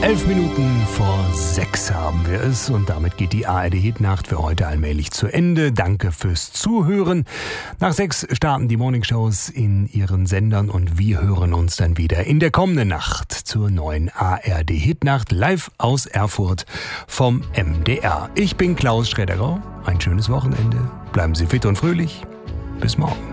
11 Minuten vor 6 haben wir es und damit geht die ARD-Hitnacht für heute allmählich zu Ende. Danke fürs Zuhören. Nach 6 starten die Morningshows in ihren Sendern und wir hören uns dann wieder in der kommenden Nacht zur neuen ARD-Hitnacht live aus Erfurt vom MDR. Ich bin Klaus Schreddergau. Ein schönes Wochenende. Bleiben Sie fit und fröhlich. Bis morgen.